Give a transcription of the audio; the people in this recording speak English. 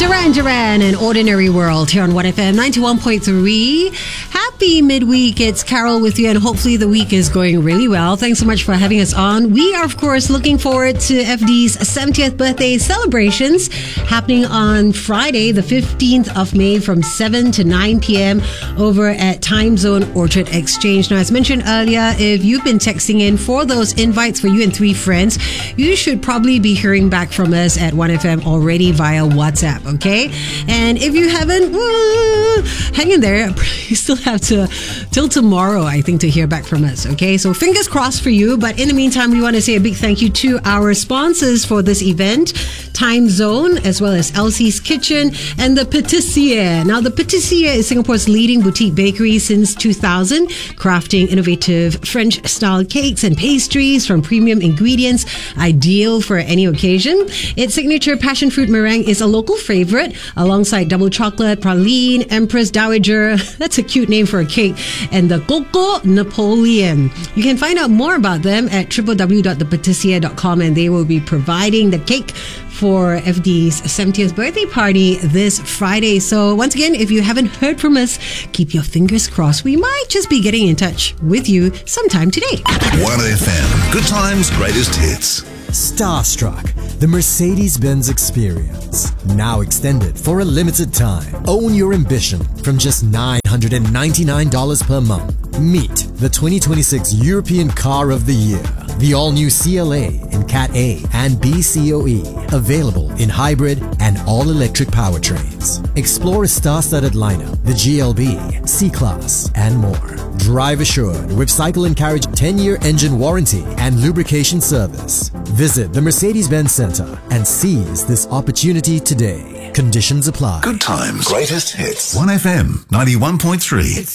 Duran Duran and Ordinary World here on 1FM 91.3. Happy midweek. It's Carol with you, and hopefully the week is going really well. Thanks so much for having us on. We are, of course, looking forward to FD's 70th birthday celebrations happening on Friday, the 15th of May from 7 to 9 p.m. over at Time Zone Orchard Exchange. Now, as mentioned earlier, if you've been texting in for those invites for you and 3 friends, you should probably be hearing back from us at 1FM already via WhatsApp, okay? And if you haven't, hang in there. You still have till tomorrow, I think, to hear back from us, okay? So fingers crossed for you. But in the meantime, we want to say a big thank you to our sponsors for this event, Time Zone, as well as Elsie's Kitchen and the Patissier. Now, the Patissier is Singapore's leading boutique bakery since 2000, crafting innovative French-style cakes and pastries from premium ingredients, ideal for any occasion. Its signature passion fruit meringue is a local favorite, alongside double chocolate, praline, Empress Dowager, that's a cute name for a cake, and the Coco Napoleon. You can find out more about them at www.thepatissier.com, and they will be providing the cake for FD's 70th birthday party this Friday. So once again, if you haven't heard from us, keep your fingers crossed. We might just be getting in touch with you sometime today. 1FM. Good times, greatest hits. Starstruck, the Mercedes-Benz experience. Now extended for a limited time. Own your ambition from just $999 per month. Meet the 2026 European Car of the Year. The all-new CLA in Cat A and B COE. Available in hybrid and all-electric powertrains. Explore a star-studded lineup, the GLB, C-Class, and more. Drive assured with Cycle and Carriage 10-year engine warranty and lubrication service. Visit the Mercedes-Benz Center and seize this opportunity today. Conditions apply. Good times, greatest hits. 1FM 91.3.